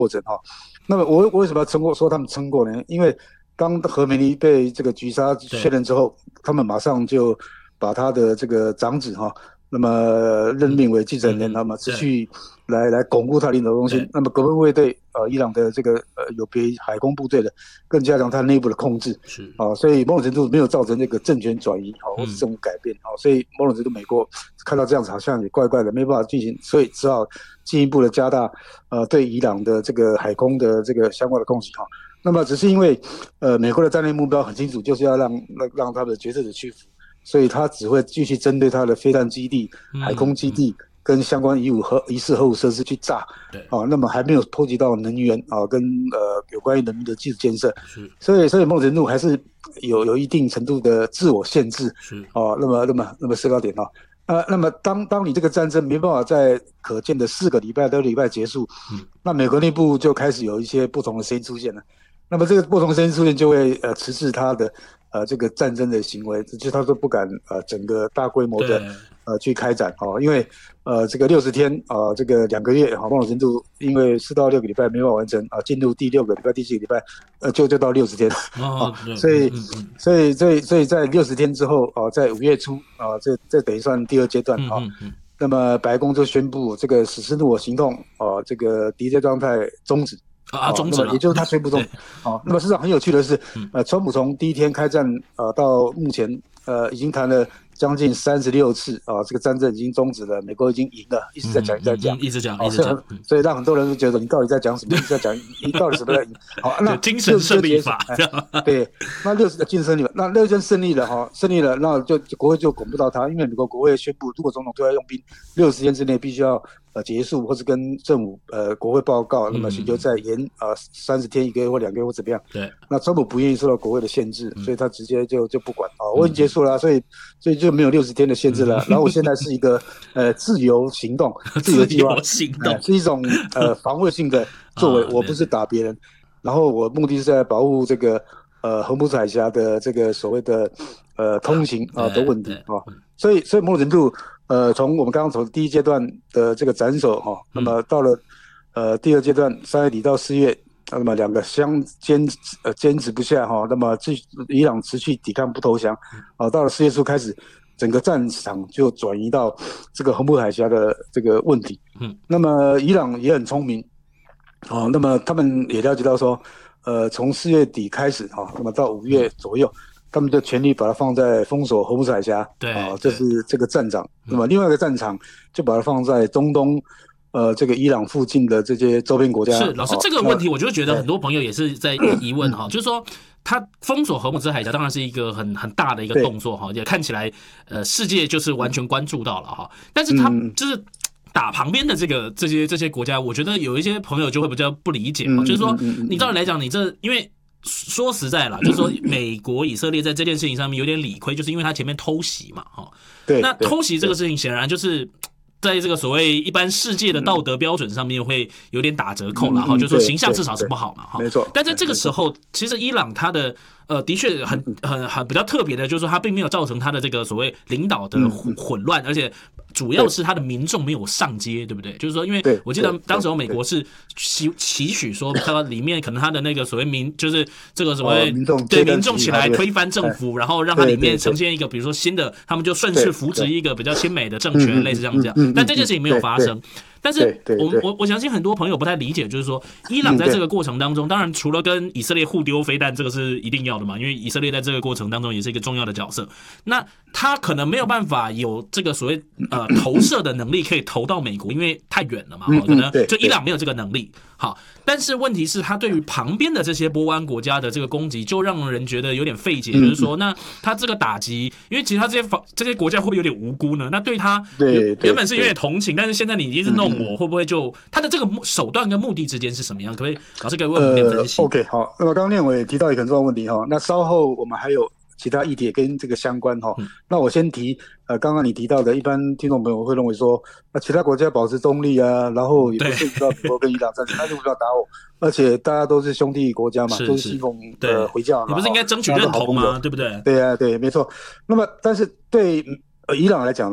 过程哈。那么我为什么要说他们撑过呢？因为当何梅尼被这个狙杀确认之后，他们马上就把他的这个长子哈，那么任命为继承人，那么持续来巩固他领导中心。那么革命卫队伊朗的这个有别于海空部队的，更加强他内部的控制。 是所以某种程度没有造成这个政权转移或是政府改变。所以某种程度美国看到这样子好像也怪怪的，没办法进行，所以只好进一步的加大对伊朗的这个海空的这个相关的攻击哈。那么只是因为美国的战略目标很清楚，就是要让他们的决策者屈服，所以他只会继续针对他的飞弹基地、海空基地跟相关疑似核武设施去炸。那么还没有波及到能源跟有关于人民的基础建设。所以某种程度还是有一定程度的自我限制。那么思考点那么当你这个战争没办法在可见的4个礼拜、6个礼拜结束，那美国内部就开始有一些不同的声音出现了。那么这个不同的声音出现就会迟滞他的这个战争的行为，就是他都不敢整个大规模的去开展因为这个60天这个2个月某种程度因为4到6个礼拜没办法完成进入第6个礼拜、第7个礼拜就到60天所以在60天之后在5月初这等于算第2阶段那么白宫就宣布这个史诗怒火行动这个敌对状态终止。 终止了， 也就是他宣布终止。那么事实上很有趣的是，川普从第一天开战到目前已经谈了将近36次这个战争已经终止了，美国已经赢了，一直在讲， 一直讲， 所以让很多人都觉得你到底在讲什么？你在讲你到底什么在赢？那精神胜利法， 对，那60的精神胜利法，那60天胜利了，那就国会就管不到他，因为美国国会宣布，如果总统对外用兵，60天之内必须要结束，或是跟政府国会报告，那么寻求再延30天、1个月或2个月或怎么样？ 对， 那川普不愿意受到国会的限制，所以他直接就不管我已经结束了，所以就没有60天的限制了。然后我现在是一个自由行动、自由计划行动， 是一种防卫性的作为，我不是打别人。然后我目的是在保护这个荷姆斯海峡的这个所谓的通行的问题所以某种程度从我们刚刚从第1阶段的这个斩首那么到了第2阶段3月底到4月，那么2个坚持不下那么伊朗持续抵抗不投降到了4月初开始，整个战场就转移到这个荷姆斯海峡的这个问题。那么伊朗也很聪明那么他们也了解到说从4月底开始那么到5月左右，他们就全力把它放在封锁荷姆斯海峡，这是这个战场。那么另外一个战场就把它放在中东，这个伊朗附近的这些周边国家。 是老师，这个问题我就觉得很多朋友也是在疑问就是说，他封锁荷姆斯海峡当然是一个很大的一个动作也看起来世界就是完全关注到了但是他就是打旁边的这些国家，我觉得有一些朋友就会比较不理解就是说，你照理来讲，你这因为。说实在啦，就是说美国以色列在这件事情上面有点理亏，就是因为他前面偷袭嘛那偷袭这个事情显然就是在这个所谓一般世界的道德标准上面会有点打折扣了就是说形象至少是不好嘛没错。 但在这个时候，其实伊朗它的的确很比较特别的，就是说它并没有造成它的这个所谓领导的混乱，而且主要是他的民众没有上街，对不对？就是说，因为我记得当时美国是期许说，它里面可能他的那个所谓就是这个所谓民众起来推翻政府，然后让它里面呈现一个比如说新的，他们就顺势扶植一个比较亲美的政权，类似这样。但这件事情没有发生。但是我相信很多朋友不太理解，就是说伊朗在这个过程当中，当然除了跟以色列互丢飞弹，这个是一定要的嘛，因为以色列在这个过程当中也是一个重要的角色。那他可能没有办法有这个所谓投射的能力可以投到美国，因为太远了嘛，可能就伊朗没有这个能力。好，但是问题是，他对于旁边的这些波湾国家的这个攻击，就让人觉得有点费解，就是说，那他这个打击，因为其实他这些国家会不会有点无辜呢？那对他原本是有点同情，但是现在你一直弄我，会不会就他的这个手段跟目的之间是什么样？可不可以老师给我们点分析 ？OK， 好，那么刚刚念伟提到一个很重要的问题那稍后我们还有其他议题也跟这个相关那我先提刚刚你提到的，一般听众朋友会认为说，其他国家保持中立然后也不涉及到美国跟伊朗战争，那就不要打我，而且大家都是兄弟国家嘛，都是信奉回教， 你不是应该争取认同吗？对不对？ 对啊，对，没错。那么但是对伊朗来讲的话，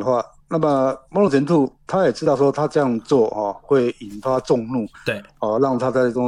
那么某种程度他也知道说他这样做会引发众怒， 对， 让他在这种